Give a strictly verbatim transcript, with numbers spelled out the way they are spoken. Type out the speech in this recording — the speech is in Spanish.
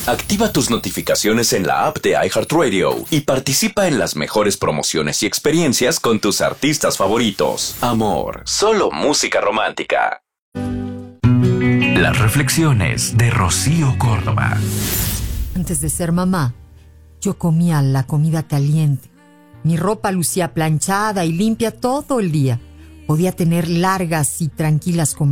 Activa tus notificaciones en la app de iHeartRadio y participa en las mejores promociones y experiencias con tus artistas favoritos. Amor, solo música romántica. Las reflexiones de Rocío Córdoba. Antes de ser mamá, yo comía la comida caliente. Mi ropa lucía planchada y limpia todo el día. Podía tener largas y tranquilas conversaciones